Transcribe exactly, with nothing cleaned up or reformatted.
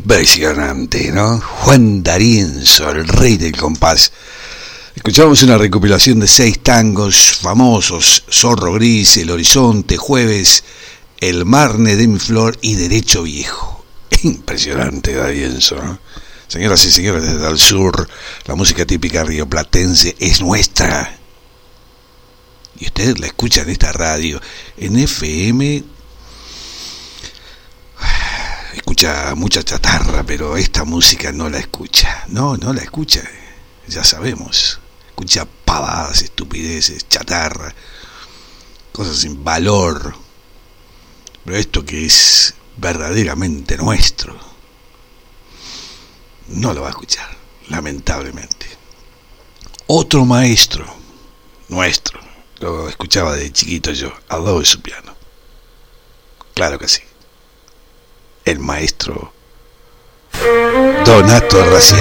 Impresionante, ¿no? Juan D'Arienzo, el rey del compás. Escuchamos una recopilación de seis tangos famosos: Zorro Gris, El Horizonte, Jueves, El Marne de mi Flor y Derecho Viejo. Impresionante, D'Arienzo, ¿no? Señoras y señores, desde el sur, la música típica rioplatense es nuestra. Y ustedes la escuchan en esta radio, en F M. Escucha mucha chatarra, pero esta música no la escucha. No, no la escucha. Ya sabemos. Escucha pavadas, estupideces, chatarra, cosas sin valor. Pero esto que es verdaderamente nuestro, no lo va a escuchar, lamentablemente. Otro maestro nuestro, lo escuchaba de chiquito yo, al lado de su piano. Claro que sí. El maestro Donato Raciel.